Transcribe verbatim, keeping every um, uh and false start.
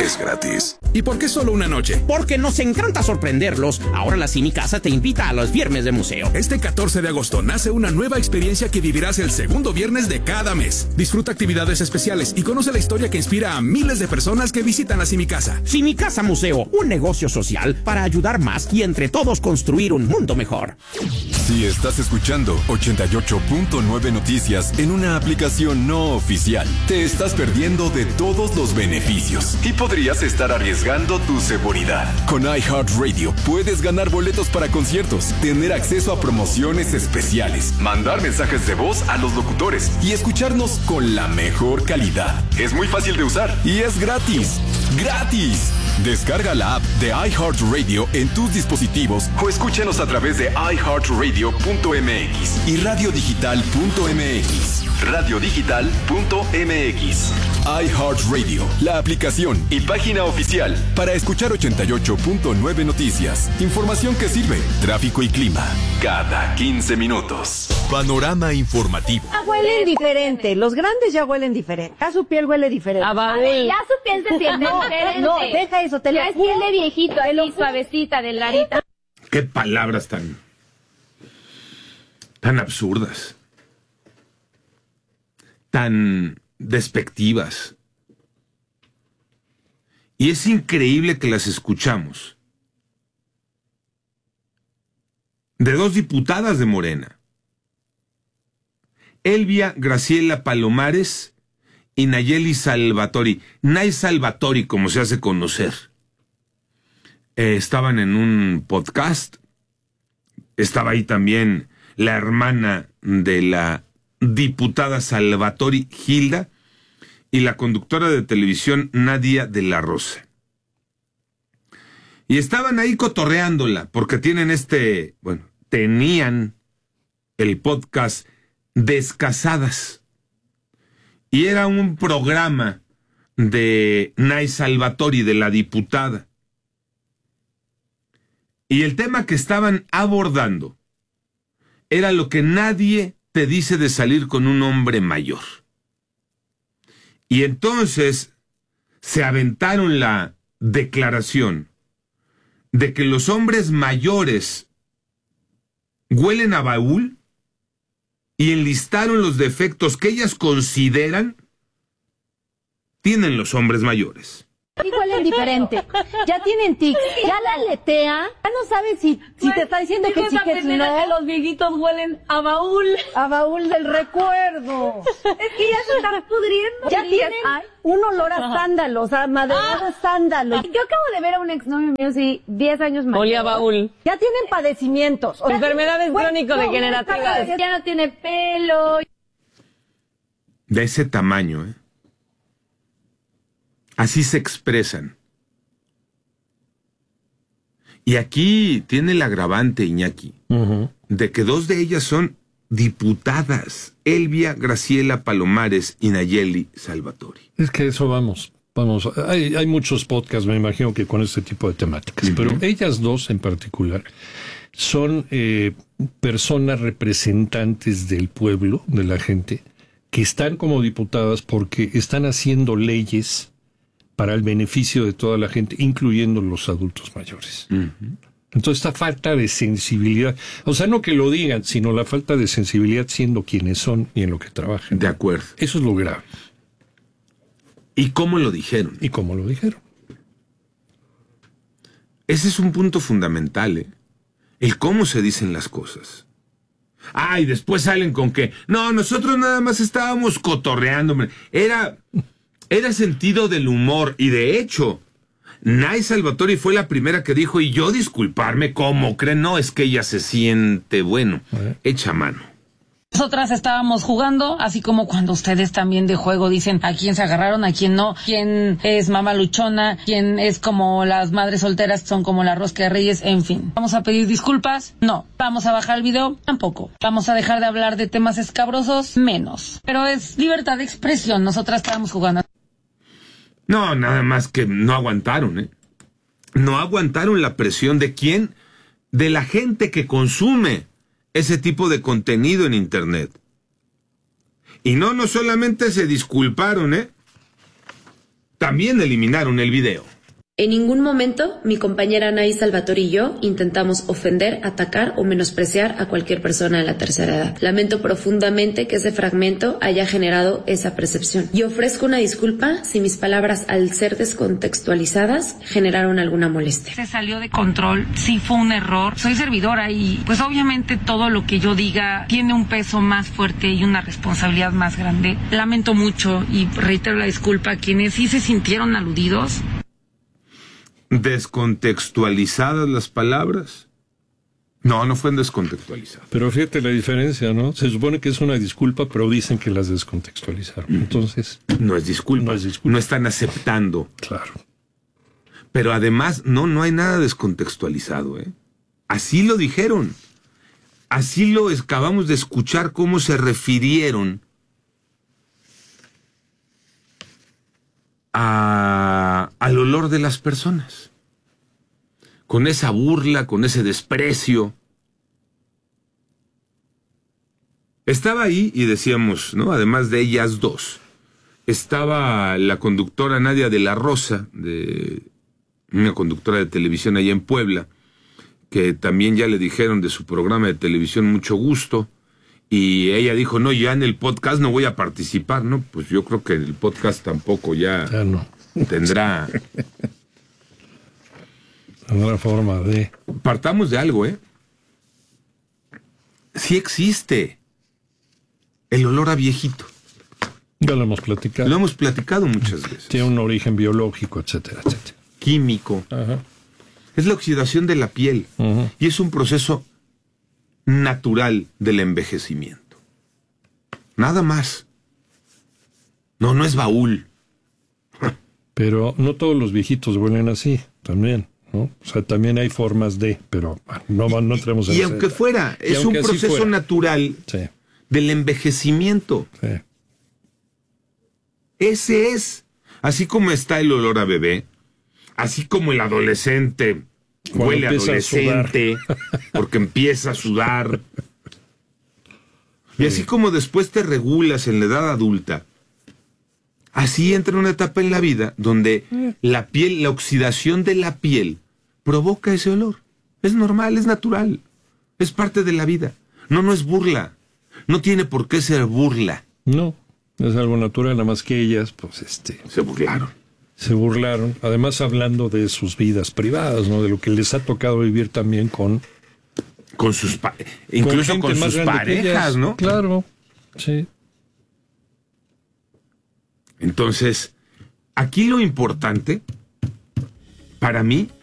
es gratis. ¿Y por qué solo una noche? Porque nos encanta sorprenderlos. Ahora la Cinicasa te invita a los viernes de museo. Este catorce de agosto nace una nueva experiencia que vivirás el segundo viernes de cada mes. Disfruta actividades especiales y conoce la historia que inspira a miles de personas que visitan la Cinicasa. Cinicasa Museo, un negocio social para ayudar más y entre todos construir un mundo mejor. Si estás escuchando ochenta y ocho punto nueve Noticias en una aplicación no oficial, te estás perdiendo de todos los beneficios y podrías estar arriesgando tu seguridad. Con iHeartRadio puedes ganar boletos para conciertos, tener acceso a promociones especiales, mandar mensajes de voz a los locutores y escucharnos con la mejor calidad. Es muy fácil de usar y es gratis. ¡Gratis! Descarga la app de iHeartRadio en tus dispositivos o escúchanos a través de i heart radio punto m x y radio digital punto m x. radio digital punto m x. iHeartRadio, la aplicación y página oficial para escuchar ochenta y ocho punto nueve Noticias. Información que sirve, tráfico y clima, cada quince minutos. Panorama informativo. Ah, huelen diferente, los grandes ya huelen diferente. Ya su piel huele diferente. Ah, vale. Ya su piel se siente no, diferente. No, deja eso, te ya es piel de viejito, ahí suavecita, de larita. Qué palabras tan... tan absurdas. Tan despectivas. Y es increíble que las escuchamos de dos diputadas de Morena, Elvia Graciela Palomares y Nayeli Salvatori, Nay Salvatori como se hace conocer. Eh, estaban en un podcast, estaba ahí también la hermana de la diputada Salvatori, Hilda, y la conductora de televisión Nadia de la Rosa. Y estaban ahí cotorreándola, porque tienen este, bueno, tenían el podcast Descasadas. Y era un programa de Nay Salvatori, de la diputada. Y el tema que estaban abordando era lo que nadie te dice de salir con un hombre mayor. Y entonces se aventaron la declaración de que los hombres mayores huelen a baúl y enlistaron los defectos que ellas consideran tienen los hombres mayores. Y huelen diferente, ya tienen tic, ya la aletea, ya no sabes si, si te está diciendo que sí, que no. Los viejitos huelen a baúl. A baúl del recuerdo. Es que ya se están pudriendo. Ya tienen Ay. un olor a sándalos, a maderado de sándalo. Yo acabo de ver a un exnovio mío, sí, diez años más. Olía a baúl. Ya tienen padecimientos. Enfermedades crónico-degenerativas. No, ya no tiene pelo. De ese tamaño, ¿eh? Así se expresan. Y aquí tiene el agravante, Iñaki, uh-huh. de que dos de ellas son diputadas, Elvia Graciela Palomares y Nayeli Salvatori. Es que eso vamos, vamos, hay, hay muchos podcasts, me imagino que con este tipo de temáticas, uh-huh. pero ellas dos en particular son eh, personas representantes del pueblo, de la gente, que están como diputadas porque están haciendo leyes para el beneficio de toda la gente, incluyendo los adultos mayores. Uh-huh. Entonces, esta falta de sensibilidad, o sea, no que lo digan, sino la falta de sensibilidad siendo quienes son y en lo que trabajan. De acuerdo. Eso es lo grave. ¿Y cómo lo dijeron? ¿Y cómo lo dijeron? Ese es un punto fundamental, ¿eh? El cómo se dicen las cosas. Ah, y después salen con que, no, nosotros nada más estábamos cotorreando, hombre. Era... Era sentido del humor, y de hecho, Nay Salvatori fue la primera que dijo, y yo disculparme, ¿cómo creen? No, es que ella se siente, bueno, echa mano. Nosotras estábamos jugando, así como cuando ustedes también de juego dicen a quién se agarraron, a quién no, quién es mamá luchona, quién es como las madres solteras, son como la rosca de reyes, en fin. ¿Vamos a pedir disculpas? No. ¿Vamos a bajar el video? Tampoco. ¿Vamos a dejar de hablar de temas escabrosos? Menos. Pero es libertad de expresión, nosotras estábamos jugando. No, nada más que no aguantaron, ¿eh? No aguantaron la presión de quién, de la gente que consume ese tipo de contenido en Internet. Y no, no solamente se disculparon, ¿eh? También eliminaron el video. En ningún momento mi compañera Anaí Salvatore y yo intentamos ofender, atacar o menospreciar a cualquier persona de la tercera edad. Lamento profundamente que ese fragmento haya generado esa percepción. Y ofrezco una disculpa si mis palabras, al ser descontextualizadas, generaron alguna molestia. Se salió de control, sí fue un error. Soy servidora y pues obviamente todo lo que yo diga tiene un peso más fuerte y una responsabilidad más grande. Lamento mucho y reitero la disculpa a quienes sí se sintieron aludidos. ¿Descontextualizadas las palabras? No, no fueron descontextualizadas. Pero fíjate la diferencia, ¿no? Se supone que es una disculpa, pero dicen que las descontextualizaron. Entonces... No es disculpa. No es disculpa. No están aceptando. Claro. Pero además, no, no hay nada descontextualizado, ¿eh? Así lo dijeron. Así lo acabamos de escuchar cómo se refirieron A, al olor de las personas, con esa burla, con ese desprecio. Estaba ahí y decíamos, ¿no? Además de ellas dos, estaba la conductora Nadia de la Rosa, de una conductora de televisión allá en Puebla, que también ya le dijeron de su programa de televisión mucho gusto. Y ella dijo, no, ya en el podcast no voy a participar, ¿no? Pues yo creo que el podcast tampoco ya, ya no. tendrá... Tendrá forma de... Partamos de algo, ¿eh? Sí existe el olor a viejito. Ya lo hemos platicado. Lo hemos platicado muchas veces. Tiene un origen biológico, etcétera, etcétera. Químico. Ajá. Es la oxidación de la piel. Uh-huh. Y es un proceso natural del envejecimiento. Nada más. No, no es baúl. Pero no todos los viejitos huelen así, también, ¿no? O sea, también hay formas de, pero no, no entremos en Y ese aunque detalle. fuera, Y es aunque un proceso fuera. natural Sí. del envejecimiento. Sí. Ese es. Así como está el olor a bebé, así como el adolescente Cuando huele adolescente porque empieza a sudar. Y así como después te regulas en la edad adulta, así entra una etapa en la vida donde la piel, la oxidación de la piel provoca ese olor. Es normal, es natural, es parte de la vida. No, no es burla. No tiene por qué ser burla. No, es algo natural, nada más que ellas, pues este... Se burlaron. Se burlaron, además hablando de sus vidas privadas, ¿no? De lo que les ha tocado vivir también con... Con sus... Pa- incluso con, con sus parejas, ¿no? Claro, sí. Entonces, aquí lo importante, para mí,